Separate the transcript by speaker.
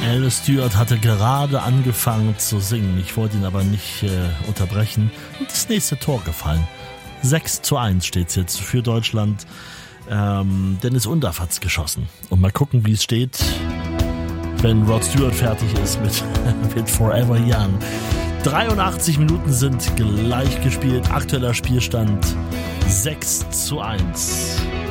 Speaker 1: Alice Stewart hatte gerade angefangen zu singen. Ich wollte ihn aber nicht unterbrechen. Und das nächste Tor gefallen. 6:1 steht es jetzt für Deutschland. Dennis Undaff hat's geschossen. Und mal gucken, wie es steht, wenn Rod Stewart fertig ist mit Forever Young. 83 Minuten sind gleich gespielt. Aktueller Spielstand 6:1.